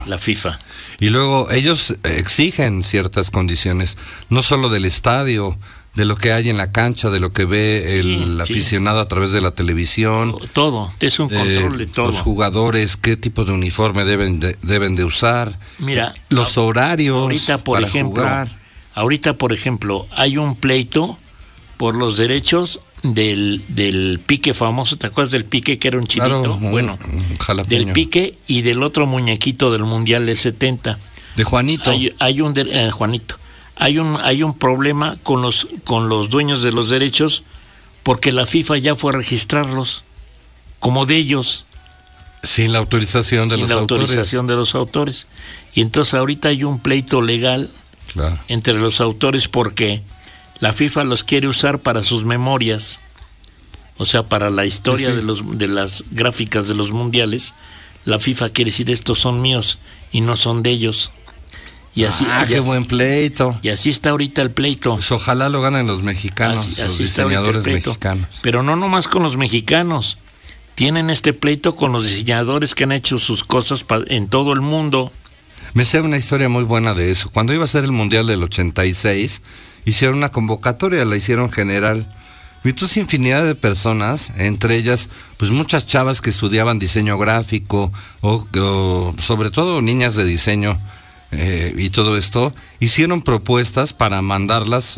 La FIFA. Y luego ellos exigen ciertas condiciones, no solo del estadio, de lo que hay en la cancha, de lo que ve el aficionado a través de la televisión. Todo, es un control de todo. Los jugadores, qué tipo de uniforme deben de usar. Mira, los horarios ahorita, para jugar. Ahorita, por ejemplo, hay un pleito por los derechos del Pique famoso. ¿Te acuerdas del Pique, que era un chinito? Claro, bueno, un jalapeño. Del Pique y del otro muñequito del Mundial del 70. De Juanito. Juanito. Hay un problema con los dueños de los derechos, porque la FIFA ya fue a registrarlos como de ellos. Sin la autorización de los autores. Y entonces ahorita hay un pleito legal entre los autores, porque la FIFA los quiere usar para sus memorias, o sea, para la historia de las gráficas de los mundiales. La FIFA quiere decir, estos son míos y no son de ellos. Y así, qué buen pleito. Y así está ahorita el pleito. Pues ojalá lo ganen los mexicanos, los diseñadores mexicanos. Pero no nomás con los mexicanos. Tienen este pleito con los diseñadores que han hecho sus cosas en todo el mundo. Me sé una historia muy buena de eso. Cuando iba a ser el Mundial del 86, hicieron una convocatoria, la hicieron general. Y entonces infinidad de personas, entre ellas pues muchas chavas que estudiaban diseño gráfico o sobre todo niñas de diseño, y todo esto, hicieron propuestas para mandarlas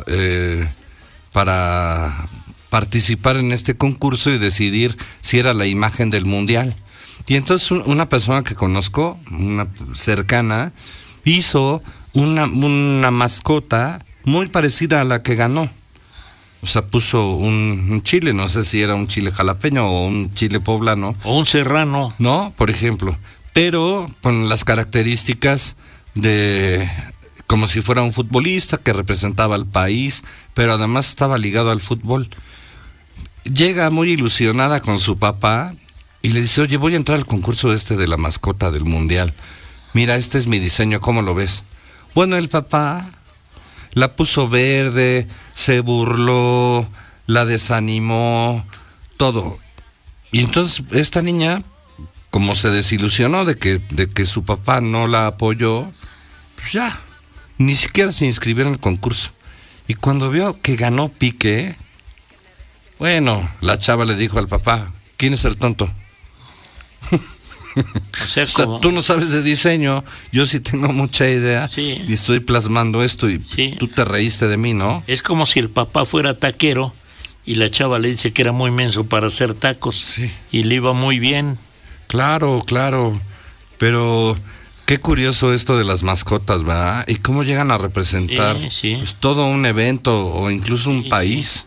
para participar en este concurso y decidir si era la imagen del mundial. Y entonces una persona que conozco, una cercana, hizo una mascota muy parecida a la que ganó. O sea, puso un chile, no sé si era un chile jalapeño o un chile poblano. O un serrano. ¿No? Por ejemplo. Pero con las características de como si fuera un futbolista que representaba al país, pero además estaba ligado al fútbol. Llega muy ilusionada con su papá y le dice, oye, voy a entrar al concurso de la mascota del mundial. Mira, este es mi diseño, ¿cómo lo ves? Bueno, el papá la puso verde, se burló, la desanimó, todo. Y entonces esta niña, como se desilusionó de que su papá no la apoyó, pues ya, ni siquiera se inscribió en el concurso. Y cuando vio que ganó Pique, bueno, la chava le dijo al papá, ¿quién es el tonto? O sea, tú no sabes de diseño, yo sí tengo mucha idea, y estoy plasmando esto y tú te reíste de mí, ¿no? Es como si el papá fuera taquero y la chava le dice que era muy menso para hacer tacos, y le iba muy bien. Claro, pero qué curioso esto de las mascotas, ¿verdad? Y cómo llegan a representar pues, todo un evento o incluso un país.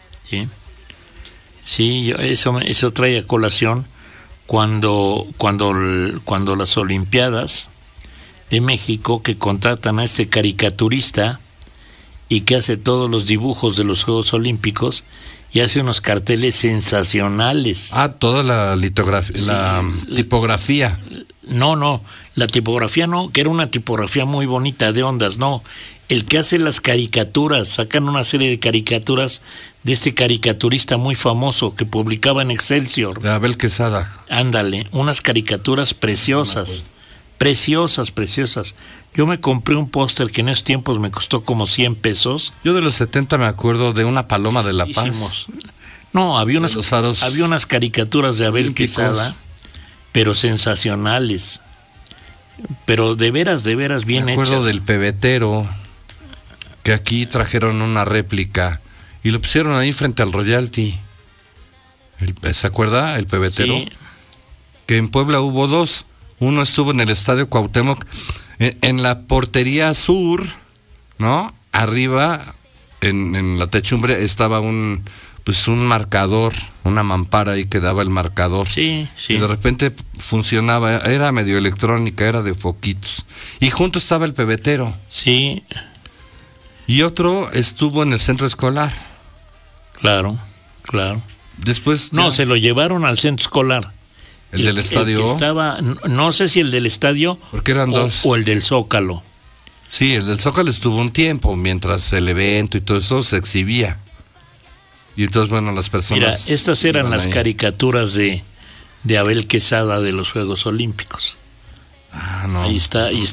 Sí, eso trae a colación cuando las Olimpiadas de México, que contratan a este caricaturista y que hace todos los dibujos de los Juegos Olímpicos y hace unos carteles sensacionales. Toda la litografía, la tipografía. No, la tipografía no, que era una tipografía muy bonita de ondas, no. El que hace las caricaturas, sacan una serie de caricaturas de este caricaturista muy famoso que publicaba en Excelsior. De Abel Quesada. Ándale, unas caricaturas preciosas, preciosas. Yo me compré un póster que en esos tiempos me costó como 100 pesos. Yo de los 70 me acuerdo de una paloma de La Paz. No, había unas caricaturas de Abel Quesada, pero sensacionales. Pero de veras bien hechas. Me acuerdo del pebetero, que aquí trajeron una réplica y lo pusieron ahí frente al Royalty. ¿Se acuerda? El pebetero. Sí. Que en Puebla hubo dos. Uno estuvo en el Estadio Cuauhtémoc, en la portería sur, ¿no? Arriba, en la techumbre, estaba un marcador, una mampara ahí que daba el marcador. Sí. Y de repente funcionaba, era medio electrónica, era de foquitos. Y junto estaba el pebetero. Sí. Y otro estuvo en el centro escolar. Claro. Después... No, se lo llevaron al centro escolar. ¿El del estadio? El que estaba, no sé si el del estadio... Porque eran dos. O el del Zócalo. Sí, el del Zócalo estuvo un tiempo, mientras el evento y todo eso se exhibía. Y entonces, bueno, las personas... Mira, estas eran las caricaturas de Abel Quesada de los Juegos Olímpicos. No. Ahí está